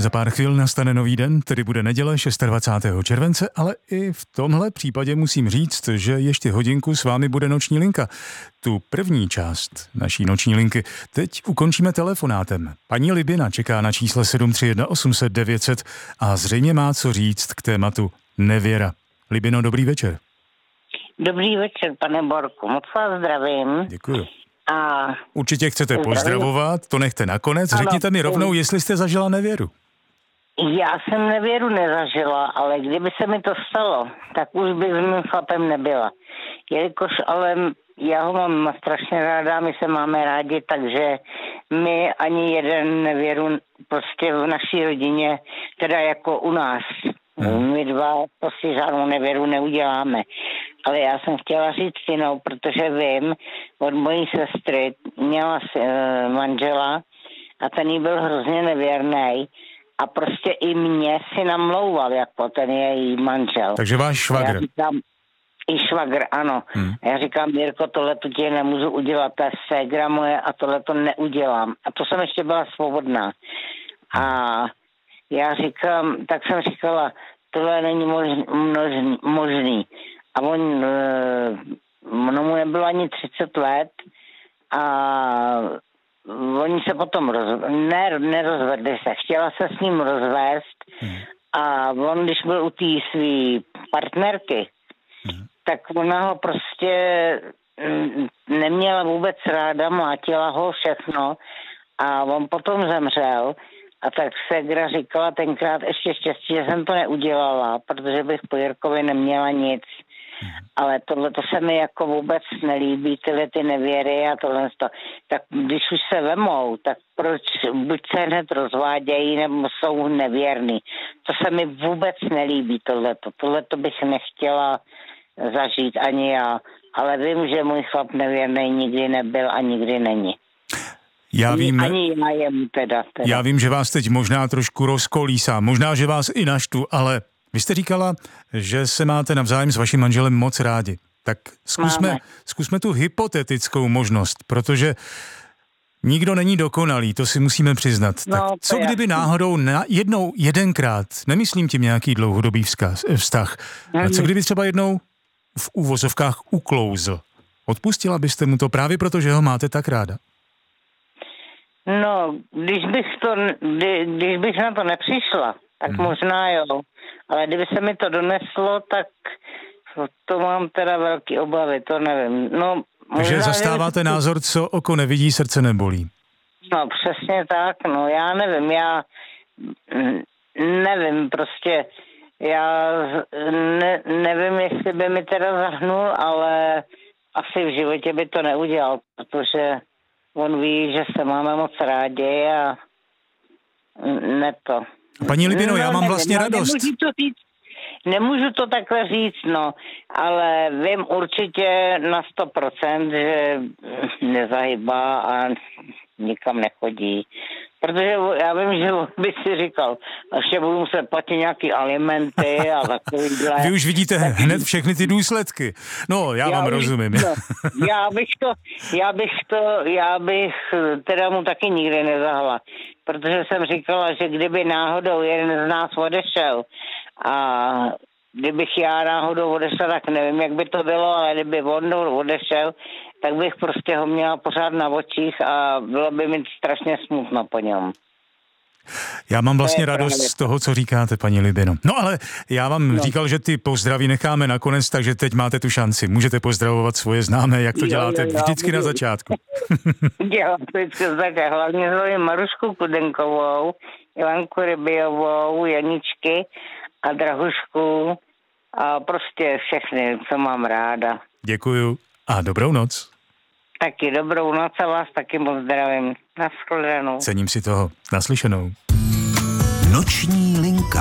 za pár chvil nastane nový den, tedy bude neděle 26. července, ale i v tomhle případě musím říct, že ještě hodinku s vámi bude noční linka. Tu první část naší noční linky teď ukončíme telefonátem. Paní Libina čeká na čísle 731 800 900 a zřejmě má co říct k tématu nevěra. Libino, dobrý večer. Dobrý večer, pane Borku, moc vás zdravím. Děkuju. A určitě chcete pozdravovat, to nechte nakonec. Ano, řekněte mi rovnou, jestli jste zažila nevěru. Já jsem nevěru nezažila, ale kdyby se mi to stalo, tak už bych s mým chlapem nebyla. Jelikož ale já ho mám strašně ráda, my se máme rádi, takže my ani jeden nevěru prostě v naší rodině, teda jako u nás. My dva prostě žádnou nevěru neuděláme. Ale já jsem chtěla říct jinou, protože vím, od mojí sestry měla manžela a ten jí byl hrozně nevěrný a prostě i mě si namlouval, jako ten její manžel. Takže váš švagr. I švagr, ano. A já říkám, Mirko, tohleto ti nemůžu udělat, to je ségra moje a tohleto neudělám. A to jsem ještě byla svobodná. A já říkám, tak jsem říkala, tohle není možný. A mu nebylo ani 30 let a oni se potom nerozvedli se. Chtěla se s ním rozvést a on, když byl u té svý partnerky, tak ona ho prostě neměla vůbec ráda, mlátila ho všechno a on potom zemřel. A tak ségra říkala tenkrát ještě štěstí, že jsem to neudělala, protože bych po Jirkovi neměla nic. Ale tohle to se mi jako vůbec nelíbí, tyhle ty nevěry a tohle. Tak když už se vemou, tak proč buď se hned rozvádějí, nebo jsou nevěrný. To se mi vůbec nelíbí, tohleto. Tohleto bych nechtěla zažít ani já. Ale vím, že můj chlap nevěrný nikdy nebyl a nikdy není. Já vím, že vás teď možná trošku rozkolísá, možná, že vás i naštvu, ale vy jste říkala, že se máte navzájem s vaším manželem moc rádi. Tak zkusme tu hypotetickou možnost, protože nikdo není dokonalý, to si musíme přiznat. Tak co kdyby náhodou jedenkrát, nemyslím tím nějaký dlouhodobý vztah, ale co kdyby třeba jednou v úvozovkách uklouzl? Odpustila byste mu to právě proto, že ho máte tak ráda? No, když bych na to nepřišla, tak možná jo. Ale kdyby se mi to doneslo, tak to mám teda velký obavy, to nevím. No, takže zastáváte názor, co oko nevidí, srdce nebolí. No, přesně tak, no, já nevím, prostě já nevím, jestli by mi teda zahnul, ale asi v životě by to neudělal, protože on ví, že se máme moc rádi a ne to. Paní Libino, já mám vlastně radost. Nemůžu to takhle říct, no, ale vím určitě na 100%, že nezahybá a nikam nechodí. Protože já vím, že by si říkal, ještě budu muset platit nějaký alimenty a takovýhle. Vy už vidíte hned všechny ty důsledky. No, já vám rozumím. No, já bych teda mu taky nikdy nezahla. Protože jsem říkala, že kdyby náhodou jeden z nás odešel a kdybych já náhodou odešel, tak nevím, jak by to bylo, ale kdyby on odešel, tak bych prostě ho měla pořád na očích a bylo by mi strašně smutno po něm. Já mám vlastně radost z toho, co říkáte, paní Libino. No ale já vám říkal, že ty pozdraví necháme nakonec, takže teď máte tu šanci. Můžete pozdravovat svoje známé, jak to děláte vždycky na začátku. Jo, vždycky začátku. Hlavně zvojím Marušku Kudenkovou, Ivanku Rybijovou, Janičky a Drahušku a prostě všechny, co mám ráda. Děkuju a dobrou noc. Taky dobrou noc a vás taky moc zdravím. Nashledanou. Cením si toho. Naslyšenou. Noční linka.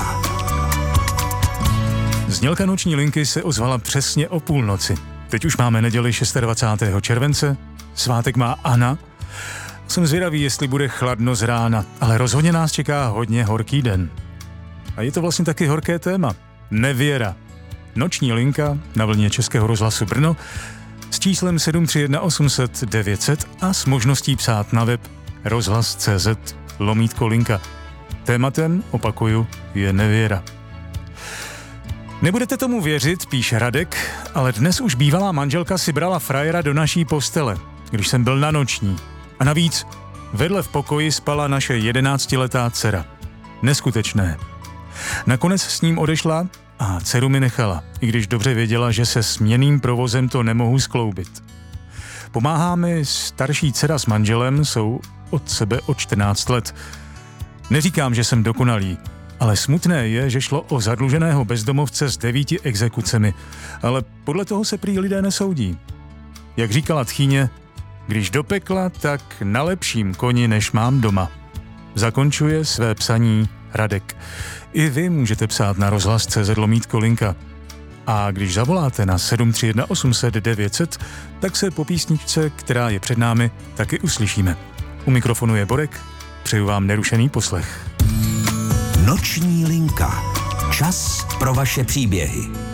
Znělka noční linky se ozvala přesně o půlnoci. Teď už máme neděli 26. července. Svátek má Anna. Jsem zvědavý, jestli bude chladno z rána, ale rozhodně nás čeká hodně horký den. A je to vlastně taky horké téma. Nevěra. Noční linka na vlně Českého rozhlasu Brno s číslem 731 800 900 a s možností psát na web rozhlas.cz/linka. Tématem, opakuju, je nevěra. Nebudete tomu věřit, píše Radek, ale dnes už bývalá manželka si brala frajera do naší postele, když jsem byl na noční. A navíc vedle v pokoji spala naše 11letá dcera. Neskutečné. Nakonec s ním odešla a dceru mi nechala, i když dobře věděla, že se směnným provozem to nemohu skloubit. Pomáhá mi starší dcera s manželem, jsou od sebe o 14 let. Neříkám, že jsem dokonalý, ale smutné je, že šlo o zadluženého bezdomovce s 9 exekucemi, ale podle toho se prý lidé nesoudí. Jak říkala tchýně, když do pekla, tak na lepším koni, než mám doma. Zakončuje své psaní Radek. I vy můžete psát na rozhlas.cz/Linka. A když zavoláte na 731 800 900, tak se po písničce, která je před námi, taky uslyšíme. U mikrofonu je Borek, přeju vám nerušený poslech. Noční linka. Čas pro vaše příběhy.